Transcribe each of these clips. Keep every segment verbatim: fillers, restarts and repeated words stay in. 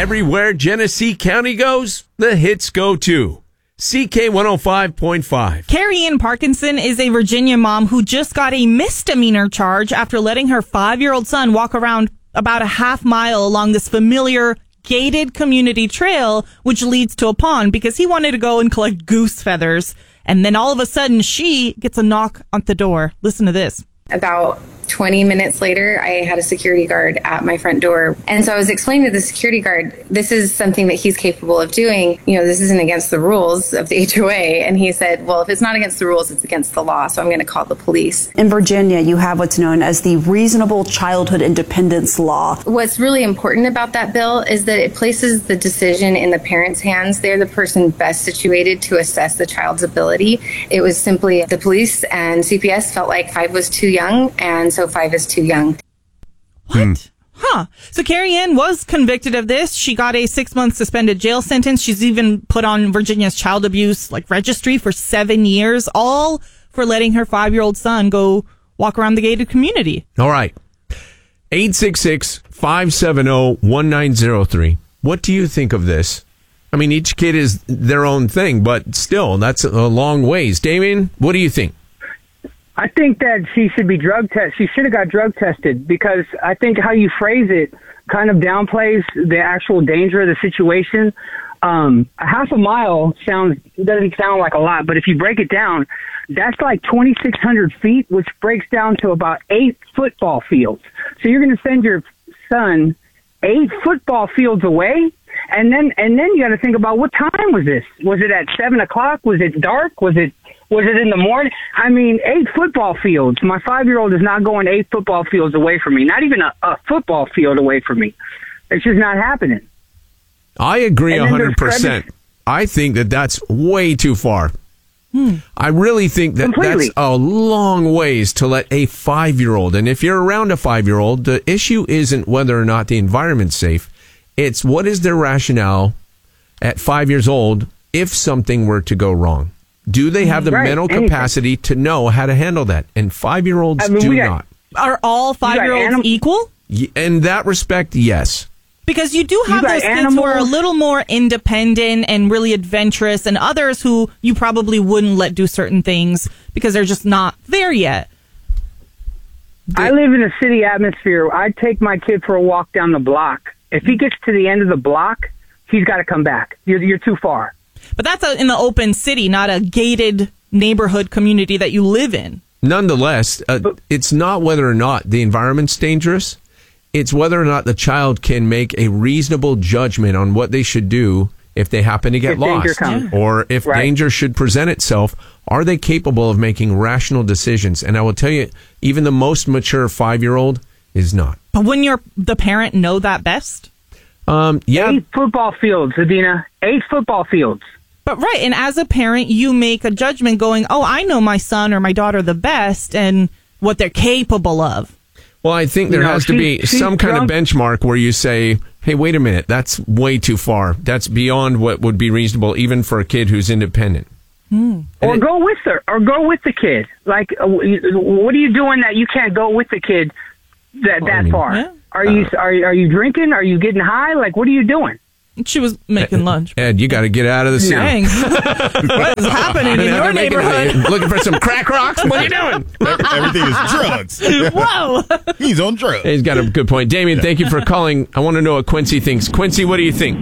Everywhere Genesee County goes, the hits go too. C K one oh five point five. Carrie Ann Parkinson is a Virginia mom who just got a misdemeanor charge after letting her five-year-old son walk around about a half mile along this familiar gated community trail, which leads to a pond, because he wanted to go and collect goose feathers. And then all of a sudden, she gets a knock on the door. Listen to this. About twenty minutes later, I had a security guard at my front door. And so I was explaining to the security guard, this is something that he's capable of doing. You know, this isn't against the rules of the H O A. And he said, well, if it's not against the rules, it's against the law. So I'm going to call the police. In Virginia, you have what's known as the Reasonable Childhood Independence Law. What's really important about that bill is that it places the decision in the parents' hands. They're the person best situated to assess the child's ability. It was simply the police and C P S felt like five was too young, and so five is too young. What? Hmm. Huh. So Carrie Ann was convicted of this. She got a six-month suspended jail sentence. She's even put on Virginia's child abuse like registry for seven years, all for letting her five-year-old son go walk around the gated community. All right. eight six six, five seven zero, one nine zero three. What do you think of this? I mean, each kid is their own thing, but still, that's a long ways. Damien, what do you think? I think that she should be drug tested. She should have got drug tested, because I think how you phrase it kind of downplays the actual danger of the situation. Um, a half a mile sounds doesn't sound like a lot, but if you break it down, that's like twenty-six hundred feet, which breaks down to about eight football fields. So you're going to send your son eight football fields away? And then, and then you got to think about, what time was this? Was it at seven o'clock? Was it dark? Was it, was it in the morning? I mean, eight football fields. My five-year-old is not going eight football fields away from me. Not even a, a football field away from me. It's just not happening. I agree a hundred percent. I think that that's way too far. Hmm. I really think that Completely. That's a long ways to let a five-year-old. And if you're around a five-year-old, the issue isn't whether or not the environment's safe. It's what is their rationale at five years old if something were to go wrong? Do they have the right. mental Anything. capacity to know how to handle that? And five-year-olds I mean, do got, not. Are all five-year-olds anim- equal? In that respect, yes. Because you do have you those kids animals. who are a little more independent and really adventurous, and others who you probably wouldn't let do certain things because they're just not there yet. I live in a city atmosphere. I take my kid for a walk down the block. If he gets to the end of the block, he's got to come back. You're, you're too far. But that's a, in the open city, not a gated neighborhood community that you live in. Nonetheless, uh, but, it's not whether or not the environment's dangerous. It's whether or not the child can make a reasonable judgment on what they should do if they happen to get if lost. Danger or if right. danger should present itself. Are they capable of making rational decisions? And I will tell you, even the most mature five-year-old is not. But wouldn't your the parent know that best? Um, yeah. Eight football fields, Adina. Eight football fields. But right, and as a parent, you make a judgment going, oh, I know my son or my daughter the best and what they're capable of. Well, I think there you know, has to be some kind drunk. of benchmark where you say, hey, wait a minute, that's way too far. That's beyond what would be reasonable even for a kid who's independent. Hmm. Or it, go with her, or go with the kid. Like, uh, what are you doing that you can't go with the kid that, well, that I mean, far? Yeah. Are you uh, are are you drinking? Are you getting high? Like, what are you doing? She was making Ed, lunch. Ed, you got to get out of the city. Dang. What is happening in your neighborhood? Making, looking for some crack rocks? What are you doing? Everything is drugs. Whoa. He's on drugs. He's got a good point. Damien, thank you for calling. I want to know what Quincy thinks. Quincy, what do you think?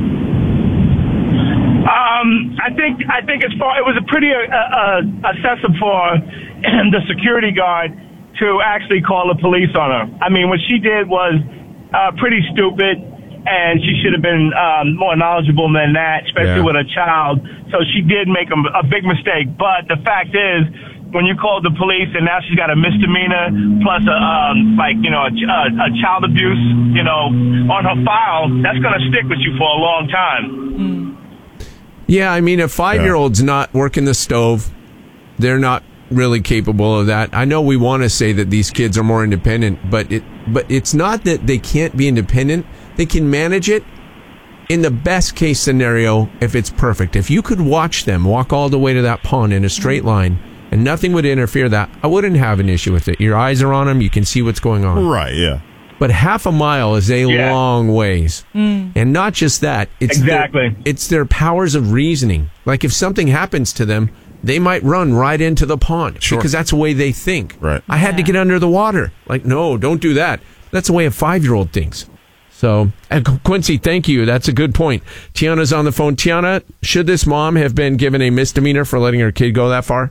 Um, I think I think it's far, it was a pretty uh, uh, excessive for the security guard to actually call the police on her. I mean, what she did was uh, pretty stupid, and she should have been um, more knowledgeable than that, especially yeah. with a child. So she did make a, a big mistake. But the fact is, when you call the police and now she's got a misdemeanor plus a um, like you know a, a, a child abuse, you know, on her file, that's going to stick with you for a long time. Mm. Yeah, I mean, a five-year-old's yeah. not working the stove. They're not really capable of that. I know we want to say that these kids are more independent, but it but it's not that they can't be independent. They can manage it in the best case scenario if it's perfect. If you could watch them walk all the way to that pond in a straight line and nothing would interfere that, I wouldn't have an issue with it. Your eyes are on them. You can see what's going on. Right, yeah. But half a mile is a Yeah. long ways. Mm. And not just that. It's Exactly. Their, it's their powers of reasoning. Like if something happens to them, they might run right into the pond Sure. because that's the way they think. Right. I had to get under the water. Like, no, don't do that. That's the way a five-year-old thinks. So, and Quincy, thank you. That's a good point. Tiana's on the phone. Tiana, should this mom have been given a misdemeanor for letting her kid go that far?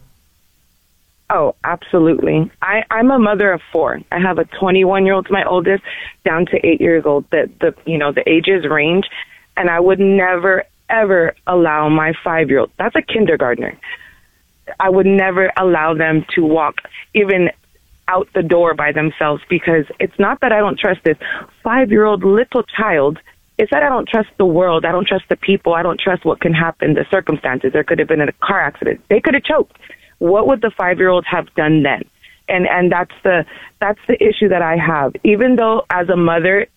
Oh, absolutely. I, I'm a mother of four. I have a twenty-one-year-old, my oldest, down to eight years old. The, the you know, the ages range, and I would never, ever allow my five-year-old, that's a kindergartner, I would never allow them to walk even out the door by themselves, because it's not that I don't trust this five-year-old little child. It's that I don't trust the world. I don't trust the people. I don't trust what can happen, the circumstances. There could have been a car accident. They could have choked. What would the five-year-old have done then? And and that's the that's the issue that I have. Even though as a mother,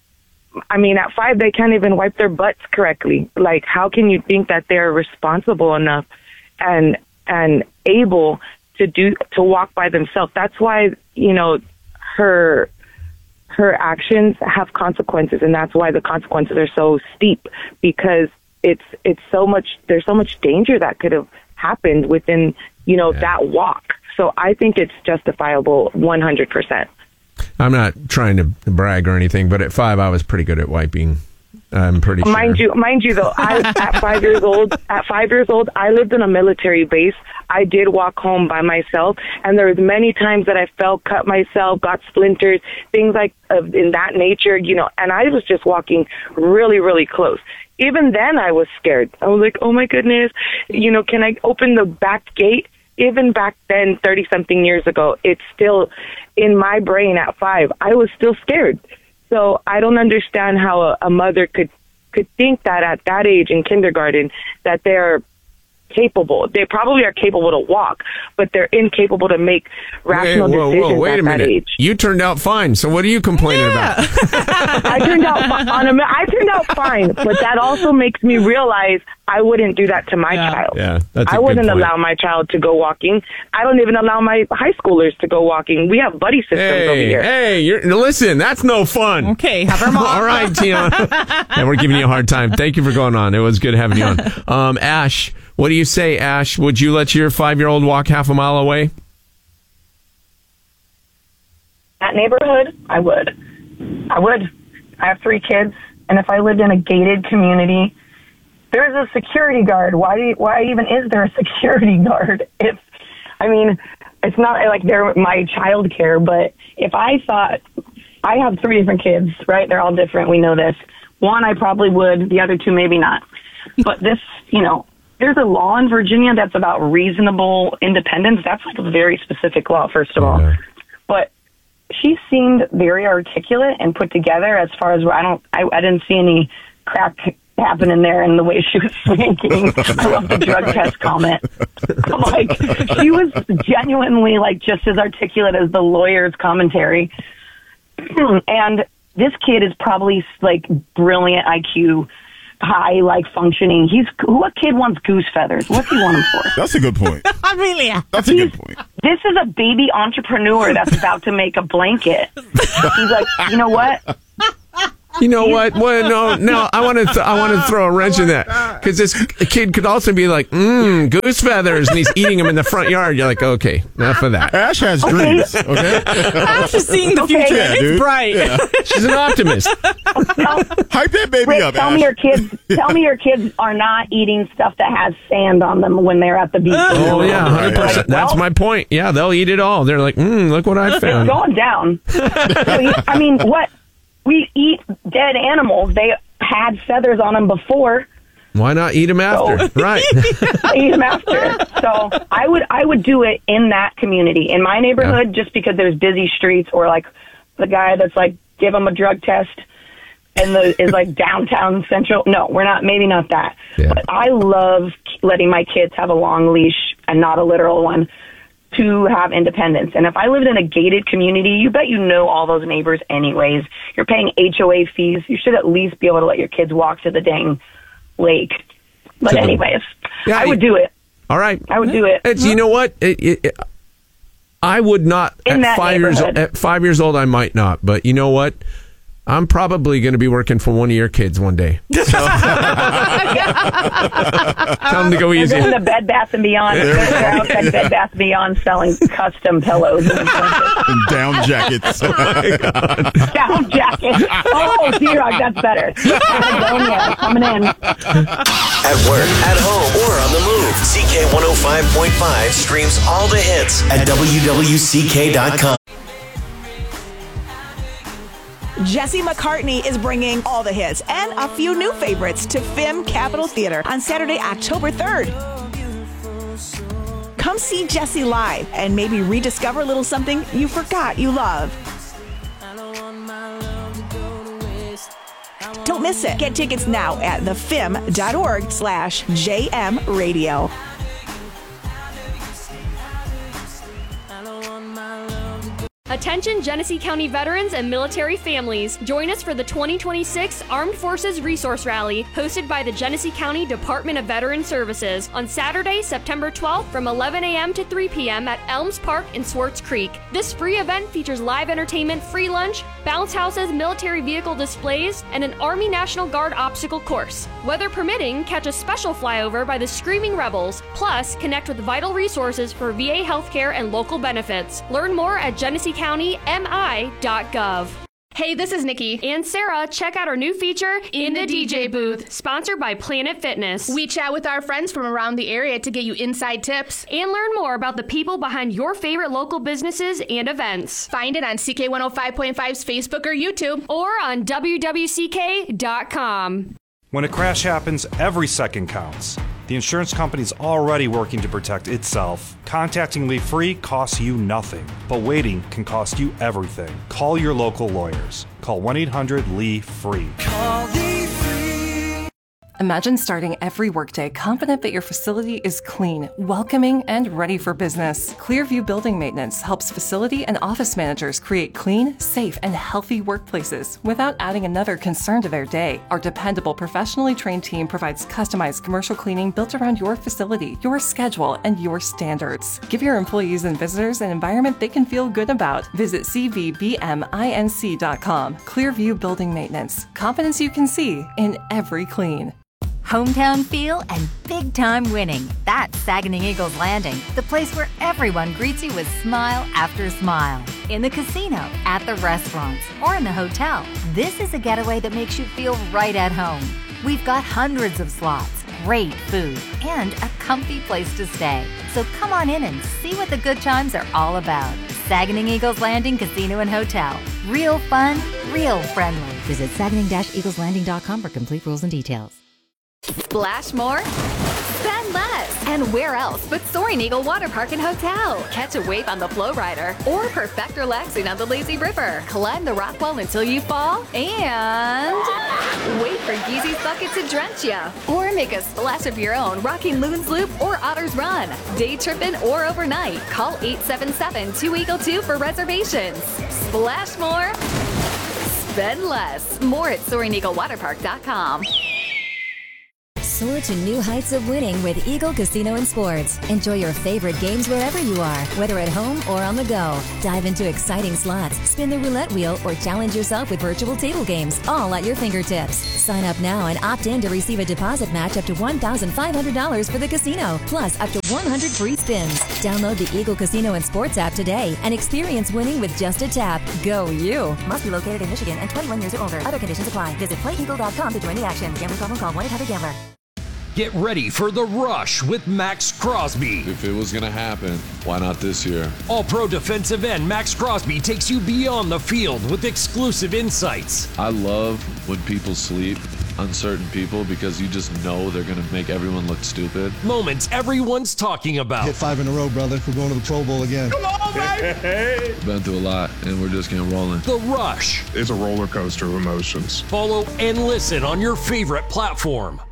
I mean, at five, they can't even wipe their butts correctly. Like, how can you think that they're responsible enough and and able to do to walk by themselves? That's why, you know, her her actions have consequences, and that's why the consequences are so steep, because it's it's so much there's so much danger that could have happened within, you know, yeah. that walk. So I think it's justifiable one hundred percent. I'm not trying to brag or anything, but at five, I was pretty good at wiping. I'm pretty sure. Mind you, mind you though, I, at five years old, at five years old, I lived in a military base. I did walk home by myself, and there was many times that I fell, cut myself, got splinters, things like uh, in that nature, you know. And I was just walking really, really close. Even then, I was scared. I was like, "Oh my goodness, you know, can I open the back gate?" Even back then, thirty something years ago, it's still in my brain at five. I was still scared. So I don't understand how a, a mother could, could think that at that age in kindergarten that they're capable. They probably are capable to walk, but they're incapable to make rational wait, whoa, decisions whoa, wait at a minute. that age. You turned out fine. So what are you complaining yeah. about? I turned out fi- on a, I turned out fine, but that also makes me realize I wouldn't do that to my yeah. child. Yeah, that's a I good wouldn't point. allow my child to go walking. I don't even allow my high schoolers to go walking. We have buddy systems Hey, over here. hey, you're, listen, that's no fun. Okay, have her mom. All right, Tiana. And we're giving you a hard time. Thank you for going on. It was good having you on. Um, Ash, what do you say, Ash? Would you let your five-year-old walk half a mile away? That neighborhood, I would. I would. I have three kids, and if I lived in a gated community, there's a security guard. Why do you, why even is there a security guard? If, I mean, it's not like they're my child care, but if I thought, I have three different kids, right? They're all different. We know this. One, I probably would. The other two, maybe not. But this, you know, there's a law in Virginia that's about reasonable independence. That's like a very specific law, first of all. Yeah. But she seemed very articulate and put together as far as, I don't, I, I didn't see any crack happening there in the way she was speaking. I love the drug test comment. Like, she was genuinely like just as articulate as the lawyer's commentary. And this kid is probably like brilliant I Q, high like functioning. He's what kid wants goose feathers? What's he want them for? That's a good point. Amelia. That's a good point. This is a baby entrepreneur that's about to make a blanket. He's like, you know what? You know what? Well, no, no. I want to. Th- I want to throw a wrench in that, because this kid could also be like, mmm, goose feathers, and he's eating them in the front yard. You're like, okay, enough of that. Ash has dreams. Okay. Ash is seeing the Okay. future. Yeah, it's dude. bright. Yeah. She's an optimist. Tell, Hype that baby Rick, up, tell Ash. me your kids. Tell me your kids are not eating stuff that has sand on them when they're at the beach. Oh yeah, one hundred percent. That's my point. Yeah, they'll eat it all. They're like, mmm, look what I It's found. going down. So, I mean, what? We eat dead animals. They had feathers on them before. Why not eat them after? So- Right. Eat them after. So I would I would do it in that community, in my neighborhood, just because there's busy streets, or like the guy that's like, give them a drug test and the is like downtown central. No, we're not. Maybe not that. Yeah. But I love letting my kids have a long leash and not a literal one, to have independence. And if I lived in a gated community, you bet you know all those neighbors anyways. You're paying H O A fees. You should at least be able to let your kids walk to the dang lake. But So- anyways, Yeah, I would do it. All right. I would do it. It's, you know what? It, it, it- I would not. In at that five years neighborhood. At five years old, I might not. But you know what? I'm probably going to be working for one of your kids one day. So. Tell them to go easy. They're going to Bed Bath and Beyond. They're outside Bed Bath and Beyond selling custom pillows and, and down jackets. Oh my God. down jackets. Oh, D-Rock, that's better. Patagonia coming in. At work, at home, or on the move. C K one oh five point five streams all the hits at W W C K dot com. Jesse McCartney is bringing all the hits and a few new favorites to F I M Capitol Theater on Saturday, October third. Come see Jesse live and maybe rediscover a little something you forgot you love. Don't miss it. Get tickets now at thefim.org slash JM Radio. Attention Genesee County veterans and military families. Join us for the twenty twenty-six Armed Forces Resource Rally hosted by the Genesee County Department of Veteran Services on Saturday, September twelfth from eleven a.m. to three p.m. at Elms Park in Swartz Creek. This free event features live entertainment, free lunch, bounce houses, military vehicle displays, and an Army National Guard obstacle course. Weather permitting, catch a special flyover by the Screaming Rebels, plus connect with vital resources for V A healthcare and local benefits. Learn more at Genesee County M I dot gov. Hey, this is Nikki and Sarah. Check out our new feature, In the D J Booth, sponsored by Planet Fitness. We chat with our friends from around the area to get you inside tips and learn more about the people behind your favorite local businesses and events. Find it on C K one oh five point five's Facebook or YouTube or on W W C K dot com. When a crash happens, every second counts. The insurance company's already working to protect itself. Contacting Lee Free costs you nothing, but waiting can cost you everything. Call your local lawyers. Call one eight hundred L E F R E E. Call Lee Free. Imagine starting every workday confident that your facility is clean, welcoming, and ready for business. Clearview Building Maintenance helps facility and office managers create clean, safe, and healthy workplaces without adding another concern to their day. Our dependable, professionally trained team provides customized commercial cleaning built around your facility, your schedule, and your standards. Give your employees and visitors an environment they can feel good about. Visit C V B M I N C dot com. Clearview Building Maintenance. Confidence you can see in every clean. Hometown feel and big-time winning. That's Saguenay Eagles Landing, the place where everyone greets you with smile after smile. In the casino, at the restaurants, or in the hotel, this is a getaway that makes you feel right at home. We've got hundreds of slots, great food, and a comfy place to stay. So come on in and see what the good times are all about. Saguenay Eagles Landing Casino and Hotel. Real fun, real friendly. Visit Saguenay Eagles Landing dot com for complete rules and details. Splash more? Spend less! And where else but Soaring Eagle Water Park and Hotel? Catch a wave on the Flow Rider or perfect relaxing on the Lazy River. Climb the rock wall until you fall and wait for Geezy's Bucket to drench ya. Or make a splash of your own rocking Loon's Loop or Otter's Run. Day tripping or overnight. Call eight seven seven, two Eagle two for reservations. Splash more? Spend less. More at Soaring Eagle Water Park dot com. Soar to new heights of winning with Eagle Casino and Sports. Enjoy your favorite games wherever you are, whether at home or on the go. Dive into exciting slots, spin the roulette wheel, or challenge yourself with virtual table games, all at your fingertips. Sign up now and opt in to receive a deposit match up to one thousand five hundred dollars for the casino, plus up to one hundred free spins. Download the Eagle Casino and Sports app today and experience winning with just a tap. Go you! Must be located in Michigan and twenty-one years or older. Other conditions apply. Visit play eagle dot com to join the action. Gambling problem, call one eight hundred gambler. Get ready for The Rush with Max Crosby. If it was going to happen, why not this year? All-Pro defensive end Max Crosby takes you beyond the field with exclusive insights. I love when people sleep, uncertain people, because you just know they're going to make everyone look stupid. Moments everyone's talking about. Hit five in a row, brother. We're going to the Pro Bowl again. Come on, baby! Been through a lot, and we're just getting rolling. The Rush is a roller coaster of emotions. Follow and listen on your favorite platform.